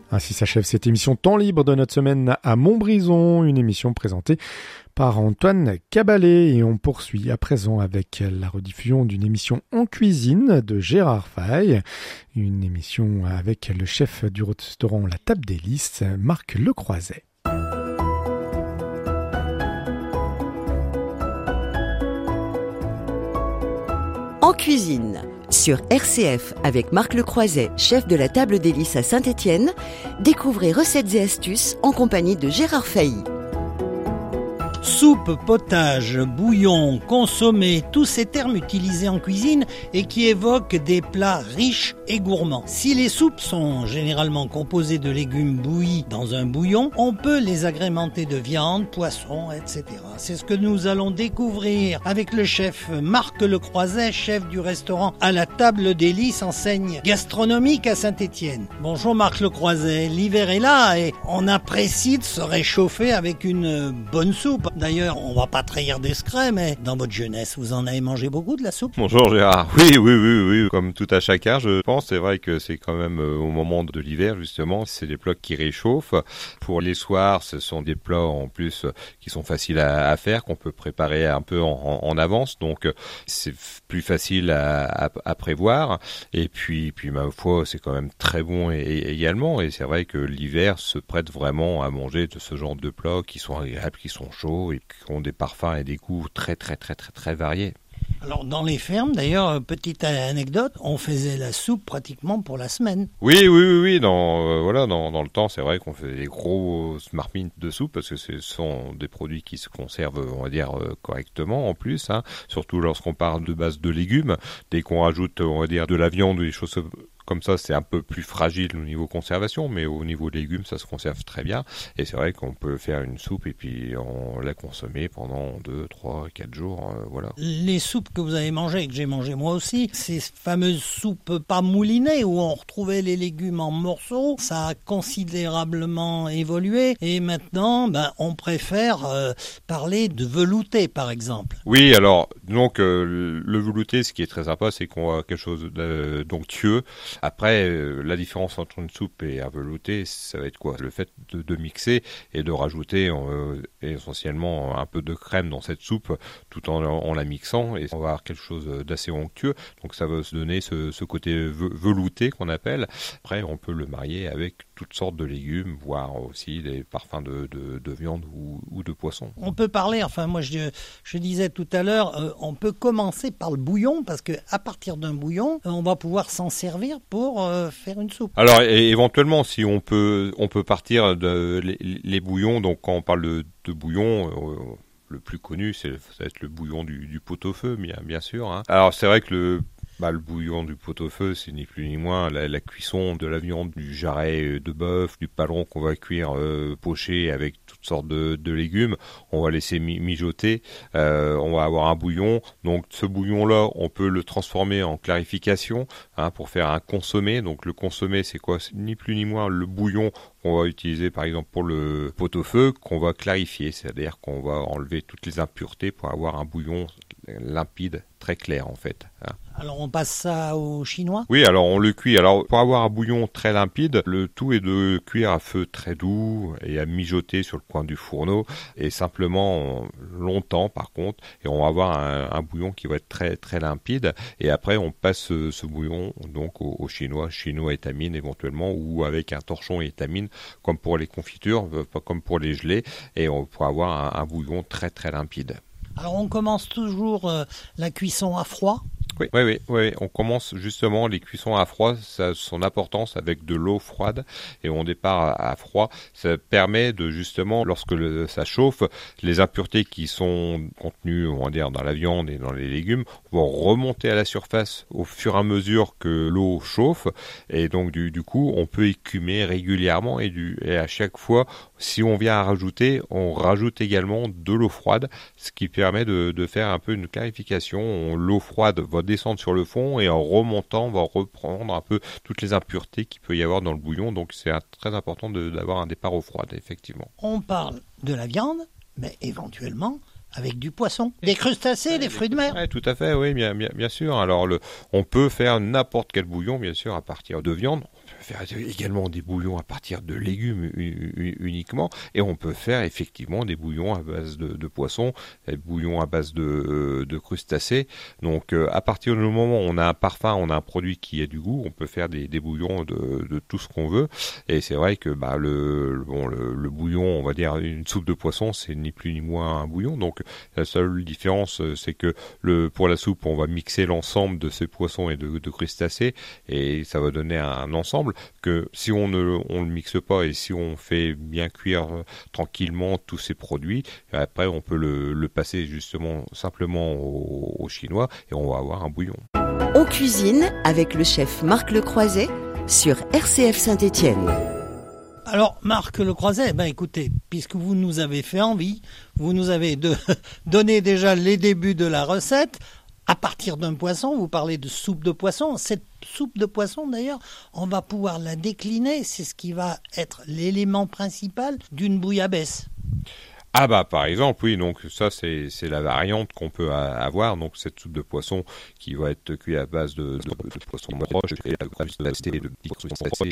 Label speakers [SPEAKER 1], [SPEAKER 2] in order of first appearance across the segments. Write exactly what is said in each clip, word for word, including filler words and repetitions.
[SPEAKER 1] Ainsi s'achève cette émission Temps libre de notre semaine à Montbrison, une émission présentée par Antoine Caballet. Et on poursuit à présent avec la rediffusion d'une émission En cuisine de Gérard Faye, une émission avec le chef du restaurant La Table des Lys, Marc Lecroiset.
[SPEAKER 2] En cuisine, sur R C F avec Marc Lecroiset, chef de la Table des Lys à Saint-Étienne, découvrez recettes et astuces en compagnie de Gérard Faye.
[SPEAKER 3] Soupe, potage, bouillon, consommé, tous ces termes utilisés en cuisine et qui évoquent des plats riches et gourmands. Si les soupes sont généralement composées de légumes bouillis dans un bouillon, on peut les agrémenter de viande, poisson, et cetera. C'est ce que nous allons découvrir avec le chef Marc Lecroiset, chef du restaurant à la Table des Lys, enseigne gastronomique à Saint-Étienne. Bonjour Marc Lecroiset, l'hiver est là et on apprécie de se réchauffer avec une bonne soupe. D'ailleurs, on va pas trahir des secrets, mais dans votre jeunesse, vous en avez mangé beaucoup de la soupe?
[SPEAKER 4] Bonjour Gérard. Oui, oui, oui, oui. Comme tout à chacun, je pense. C'est vrai que c'est quand même euh, au moment de l'hiver, justement, c'est des plats qui réchauffent. Pour les soirs, ce sont des plats en plus euh, qui sont faciles à, à faire, qu'on peut préparer un peu en, en, en avance. Donc, euh, c'est f- plus facile à, à, à prévoir. Et puis, puis, ma foi, c'est quand même très bon et, et également. Et c'est vrai que l'hiver se prête vraiment à manger de ce genre de plats qui sont agréables, qui sont chauds et qui ont des parfums et des goûts très très très très très variés.
[SPEAKER 3] Alors dans les fermes, d'ailleurs, petite anecdote, on faisait la soupe pratiquement pour la semaine.
[SPEAKER 4] Oui, oui, oui, oui. Dans euh, voilà, dans dans le temps, c'est vrai qu'on fait des grosses marmites de soupe parce que ce sont des produits qui se conservent, on va dire, euh, correctement en plus. Hein, surtout lorsqu'on parle de base de légumes. Dès qu'on rajoute, on va dire, de la viande ou des choses comme ça, c'est un peu plus fragile au niveau conservation, mais au niveau légumes, ça se conserve très bien. Et c'est vrai qu'on peut faire une soupe et puis on la consommer pendant deux, trois, quatre jours, euh, voilà.
[SPEAKER 3] Les soupes que vous avez mangées et que j'ai mangé moi aussi, ces fameuses soupes pas moulinées où on retrouvait les légumes en morceaux, ça a considérablement évolué. Et maintenant, ben, on préfère euh, parler de velouté, par exemple.
[SPEAKER 4] Oui, alors, donc, euh, le velouté, ce qui est très sympa, c'est qu'on a quelque chose de d'onctueux. Après, euh, la différence entre une soupe et un velouté, ça va être quoi? Le fait de, de mixer et de rajouter euh, essentiellement un peu de crème dans cette soupe tout en, en la mixant, et on va avoir quelque chose d'assez onctueux. Donc ça va se donner ce, ce côté ve- velouté qu'on appelle. Après, on peut le marier avec toutes sortes de légumes, voire aussi des parfums de, de, de viande ou, ou de poisson.
[SPEAKER 3] On peut parler, enfin moi je, je disais tout à l'heure, euh, on peut commencer par le bouillon, parce que à partir d'un bouillon, on va pouvoir s'en servir pour euh, faire une soupe.
[SPEAKER 4] Alors é- éventuellement, si on peut, on peut partir de les, les bouillons. Donc quand on parle de, de bouillon, euh, le plus connu, c'est ça va être le bouillon du, du pot-au-feu, bien, bien sûr. Hein. Alors c'est vrai que le Bah, le bouillon du pot-au-feu, c'est ni plus ni moins la, la cuisson de la viande, du jarret de bœuf, du paleron qu'on va cuire euh, poché avec toutes sortes de, de légumes. On va laisser mi- mijoter. Euh, on va avoir un bouillon. Donc ce bouillon-là, on peut le transformer en clarification hein, pour faire un consommé. Donc le consommé, c'est quoi? C'est ni plus ni moins le bouillon qu'on va utiliser par exemple pour le pot-au-feu, qu'on va clarifier. C'est-à-dire qu'on va enlever toutes les impuretés pour avoir un bouillon limpide, très clair en fait. Hein.
[SPEAKER 3] Alors on passe ça au chinois?
[SPEAKER 4] Oui, alors on le cuit. Alors pour avoir un bouillon très limpide, le tout est de cuire à feu très doux et à mijoter sur le coin du fourneau et simplement longtemps par contre. Et on va avoir un, un bouillon qui va être très très limpide. Et après on passe ce, ce bouillon donc au, au chinois, chinois étamine éventuellement ou avec un torchon étamine comme pour les confitures, pas comme pour les gelées. Et on pourra avoir un, un bouillon très très limpide.
[SPEAKER 3] Alors on commence toujours euh, la cuisson à froid.
[SPEAKER 4] Oui, oui, oui, oui, on commence justement les cuissons à froid, ça a son importance avec de l'eau froide et on départ à, à froid. Ça permet de justement, lorsque le, ça chauffe, les impuretés qui sont contenues, on va dire, dans la viande et dans les légumes vont remonter à la surface au fur et à mesure que l'eau chauffe et donc du, du coup on peut écumer régulièrement et, du, et à chaque fois, si on vient à rajouter, on rajoute également de l'eau froide, ce qui permet de, de faire un peu une clarification. On, l'eau froide va descendre sur le fond et en remontant, on va reprendre un peu toutes les impuretés qu'il peut y avoir dans le bouillon. Donc c'est un, très important de, d'avoir un départ eau froide, effectivement.
[SPEAKER 3] On parle de la viande, mais éventuellement avec du poisson, des crustacés, ouais, des fruits de mer.
[SPEAKER 4] Oui, tout à fait, oui, bien, bien, bien sûr. Alors, le, on peut faire n'importe quel bouillon, bien sûr, à partir de viande. faire également des bouillons à partir de légumes uniquement, et on peut faire effectivement des bouillons à base de, de poissons, des bouillons à base de, de crustacés. Donc euh, à partir du moment où on a un parfum, on a un produit qui a du goût, on peut faire des, des bouillons de, de tout ce qu'on veut. Et c'est vrai que bah, le, le, bon, le, le bouillon, on va dire une soupe de poisson, c'est ni plus ni moins un bouillon. Donc la seule différence, c'est que le, pour la soupe, on va mixer l'ensemble de ces poissons et de, de crustacés, et ça va donner un, un ensemble que si on ne on le mixe pas et si on fait bien cuire euh, tranquillement tous ces produits, après on peut le, le passer justement simplement au, au chinois et on va avoir un bouillon.
[SPEAKER 2] On cuisine avec le chef Marc Lecroiset sur R C F Saint-Étienne.
[SPEAKER 3] Alors, Marc Lecroiset, ben écoutez, puisque vous nous avez fait envie, vous nous avez de, donné déjà les débuts de la recette. À partir d'un poisson, vous parlez de soupe de poisson. Cette soupe de poisson, d'ailleurs, on va pouvoir la décliner. C'est ce qui va être l'élément principal d'une bouillabaisse.
[SPEAKER 4] Ah bah par exemple oui, donc ça c'est c'est la variante qu'on peut avoir, donc cette soupe de poisson qui va être cuite à base de, de, de poisson de roche et à base de pasté, de petits crustacés,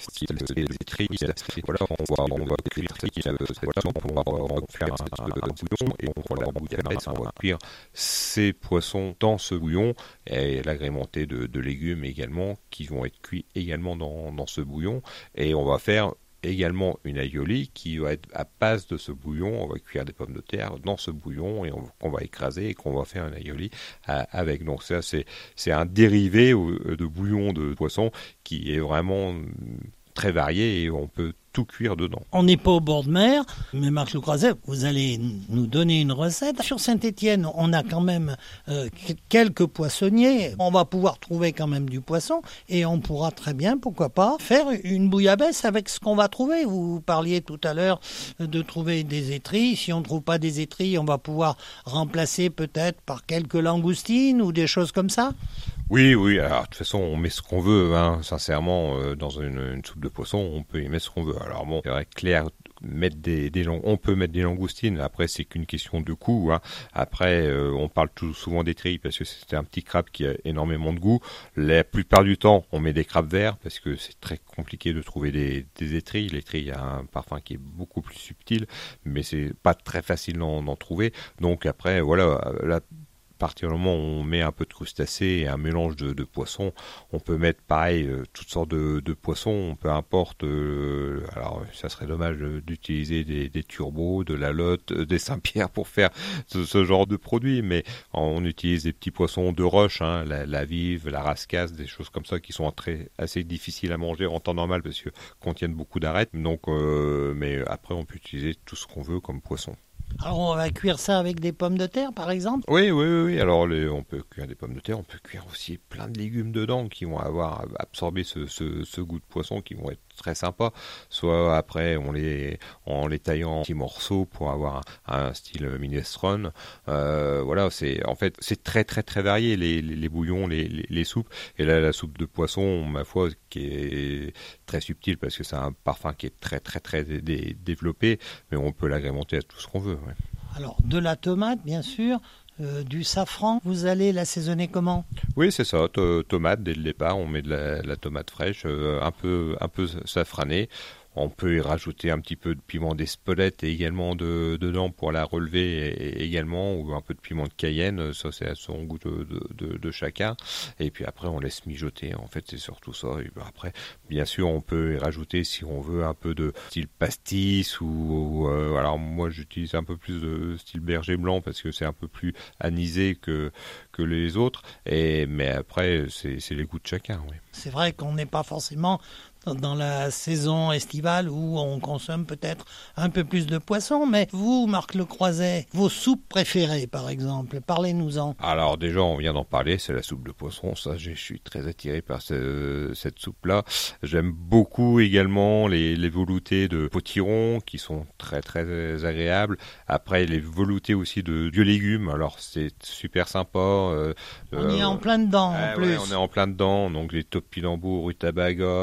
[SPEAKER 4] de des étrilles. Voilà, on va on va cuire voilà, on va faire un, un bouillon et on va la bouillabaisse, on va cuire ces poissons dans ce bouillon et l'agrémenter de, de légumes également qui vont être cuits également dans dans ce bouillon, et on va faire également une aioli qui va être à base de ce bouillon. On va cuire des pommes de terre dans ce bouillon et on, qu'on va écraser et qu'on va faire un aioli avec. Donc ça c'est c'est un dérivé de bouillon de poisson qui est vraiment très varié et on peut tout cuire dedans.
[SPEAKER 3] On n'est pas au bord de mer, mais Marc Lecroiset, vous allez nous donner une recette. Sur Saint-Étienne, on a quand même euh, quelques poissonniers. On va pouvoir trouver quand même du poisson et on pourra très bien, pourquoi pas, faire une bouillabaisse avec ce qu'on va trouver. Vous parliez tout à l'heure de trouver des étrilles. Si on ne trouve pas des étrilles, on va pouvoir remplacer peut-être par quelques langoustines ou des choses comme ça.
[SPEAKER 4] Oui, oui, alors de toute façon on met ce qu'on veut, hein, sincèrement, euh, dans une, une soupe de poisson, on peut y mettre ce qu'on veut. Alors bon, c'est vrai, clair, mettre des, des on peut mettre des langoustines, après c'est qu'une question de goût, hein. Après euh, on parle tout souvent d'étrilles parce que c'est un petit crabe qui a énormément de goût. La plupart du temps on met des crabes verts parce que c'est très compliqué de trouver des, des étrilles. L'étrille a un parfum qui est beaucoup plus subtil, mais c'est pas très facile d'en, d'en trouver. Donc après voilà, la à partir du moment où on met un peu de crustacés et un mélange de, de poissons, on peut mettre pareil euh, toutes sortes de, de poissons, peu importe. Euh, alors ça serait dommage d'utiliser des, des turbos, de la lotte, euh, des Saint-Pierre pour faire ce, ce genre de produit, mais on utilise des petits poissons de roche, hein, la, la vive, la rascasse, des choses comme ça qui sont très, assez difficiles à manger en temps normal parce que contiennent beaucoup d'arêtes. Donc, euh, mais après on peut utiliser tout ce qu'on veut comme poisson.
[SPEAKER 3] Alors on va cuire ça avec des pommes de terre par exemple ?
[SPEAKER 4] Oui, oui, oui, oui. Alors les, on peut cuire des pommes de terre, on peut cuire aussi plein de légumes dedans qui vont avoir absorbé ce, ce, ce goût de poisson qui vont être très sympas. Soit après on les, en les taillant en petits morceaux pour avoir un, un style minestrone. Euh, voilà, c'est en fait c'est très très très varié les, les, les bouillons, les, les, les soupes. Et là la soupe de poisson, ma foi, qui est très subtile parce que c'est un parfum qui est très très très dé- dé- développé, mais on peut l'agrémenter à tout ce qu'on veut. Ouais.
[SPEAKER 3] Alors, de la tomate, bien sûr, euh, du safran. Vous allez l'assaisonner comment ?
[SPEAKER 4] Oui, c'est ça. T- tomate, dès le départ, on met de la, la tomate fraîche, euh, un peu, un peu safranée. On peut y rajouter un petit peu de piment d'Espelette et également de, dedans pour la relever et, et également, ou un peu de piment de Cayenne, ça c'est à son goût de, de, de, de chacun. Et puis après on laisse mijoter, en fait c'est surtout ça. Et puis après, bien sûr on peut y rajouter si on veut un peu de style pastis ou, ou euh, alors moi j'utilise un peu plus de style berger blanc parce que c'est un peu plus anisé que, que les autres. Et, mais après c'est, c'est les goûts de chacun, oui.
[SPEAKER 3] C'est vrai qu'on n'est pas forcément dans la saison estivale où on consomme peut-être un peu plus de poissons, mais vous, Marc Lecroiset, vos soupes préférées par exemple, parlez-nous-en.
[SPEAKER 4] Alors déjà, on vient d'en parler, c'est la soupe de poisson, ça je suis très attiré par ce, cette soupe-là. J'aime beaucoup également les, les veloutés de potiron qui sont très très agréables. Après les veloutés aussi de vieux légumes, alors c'est super sympa. Euh,
[SPEAKER 3] on euh, y est en plein dedans en
[SPEAKER 4] euh,
[SPEAKER 3] plus.
[SPEAKER 4] Ouais, on est en plein dedans, donc les topinambours, rutabaga, les panais.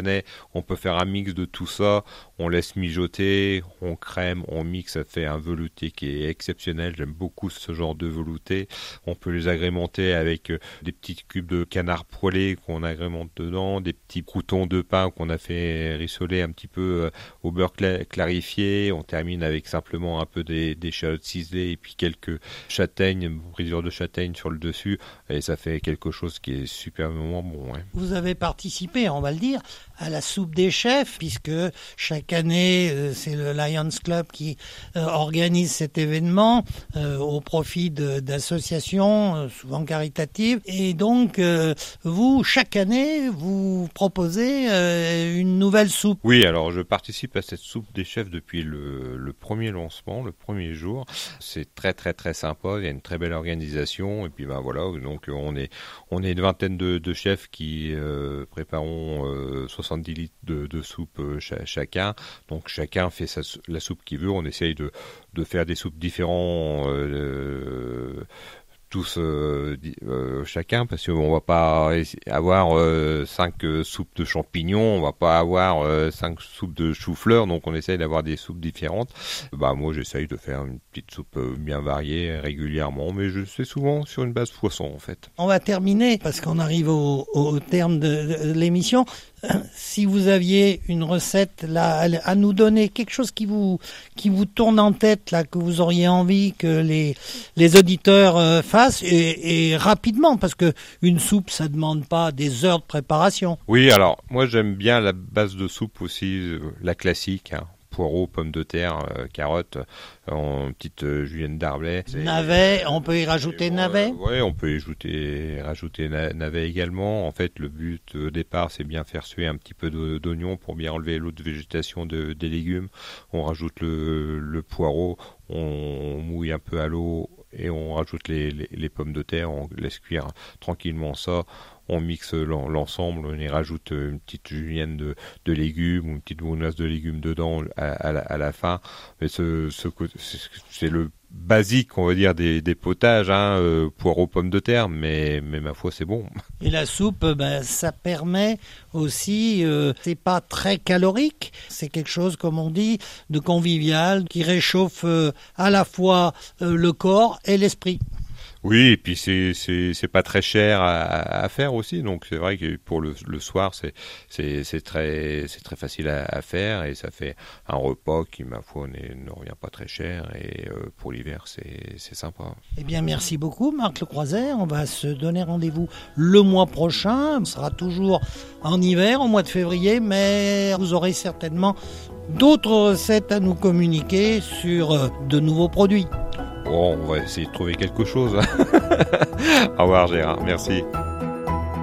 [SPEAKER 4] japonais. On peut faire un mix de tout ça. On laisse mijoter, on crème, on mixe, ça fait un velouté qui est exceptionnel. J'aime beaucoup ce genre de velouté. On peut les agrémenter avec des petits cubes de canard poêlé qu'on agrémente dedans, des petits croûtons de pain qu'on a fait rissoler un petit peu au beurre clarifié. On termine avec simplement un peu des, des échalotes ciselées et puis quelques châtaignes, brisures de châtaigne sur le dessus. Et ça fait quelque chose qui est superbement bon. Ouais.
[SPEAKER 3] Vous avez participé, on va le dire, à la soupe des chefs, puisque chaque année, euh, c'est le Lions Club qui euh, organise cet événement euh, au profit de, d'associations, euh, souvent caritatives. Et donc, euh, vous, chaque année, vous proposez euh, une nouvelle soupe.
[SPEAKER 4] Oui, alors je participe à cette soupe des chefs depuis le, le premier lancement, le premier jour. C'est très très très sympa, il y a une très belle organisation. Et puis ben voilà, donc on est, on est une vingtaine de, de chefs qui euh, préparons euh, soixante-dix litres de, de soupe euh, ch- chacun. Donc chacun fait sa, la soupe qu'il veut. On essaye de, de faire des soupes différentes euh, tous euh, euh, chacun, parce qu'on va pas avoir euh, cinq euh, soupes de champignons, on va pas avoir euh, cinq soupes de chou-fleur, donc on essaye d'avoir des soupes différentes. Bah moi j'essaye de faire une petite soupe bien variée régulièrement, mais je fais souvent sur une base poisson en fait.
[SPEAKER 3] On va terminer parce qu'on arrive au, au terme de, de l'émission. Si vous aviez une recette là à nous donner, quelque chose qui vous qui vous tourne en tête là, que vous auriez envie que les les auditeurs euh, fassent et, et rapidement, parce que une soupe ça demande pas des heures de préparation.
[SPEAKER 4] Oui, alors moi j'aime bien la base de soupe aussi, euh, la classique. Hein. Poireaux, pommes de terre, euh, carottes, euh, en petite euh, julienne d'Arblay.
[SPEAKER 3] Navet, on peut y rajouter
[SPEAKER 4] bon,
[SPEAKER 3] navet.
[SPEAKER 4] Euh, oui, on peut y ajouter, rajouter na- navet également. En fait, le but au départ, c'est bien faire suer un petit peu de, d'oignon pour bien enlever l'eau de végétation de, des légumes. On rajoute le, le poireau, on, on mouille un peu à l'eau et on rajoute les, les, les pommes de terre, on laisse cuire tranquillement ça. On mixe l'ensemble, on y rajoute une petite julienne de, de légumes ou une petite bourgnasse de légumes dedans à, à, la, à la fin. Mais ce, ce, c'est le basique, on va dire, des, des potages, hein, euh, poireaux, pommes de terre, mais, mais ma foi, c'est bon.
[SPEAKER 3] Et la soupe, ben, ça permet aussi, euh, c'est pas très calorique, c'est quelque chose, comme on dit, de convivial, qui réchauffe euh, à la fois euh, le corps et l'esprit.
[SPEAKER 4] Oui, et puis c'est c'est c'est pas très cher à, à faire aussi, donc c'est vrai que pour le le soir c'est c'est c'est très c'est très facile à, à faire et ça fait un repas qui ma foi n'est, ne revient pas très cher et euh, pour l'hiver c'est c'est sympa.
[SPEAKER 3] Eh bien merci beaucoup Marc Le Croiset, on va se donner rendez-vous le mois prochain, on sera toujours en hiver au mois de février, mais vous aurez certainement d'autres recettes à nous communiquer sur euh, de nouveaux produits.
[SPEAKER 4] Bon, on va essayer de trouver quelque chose. Au revoir Gérard, merci.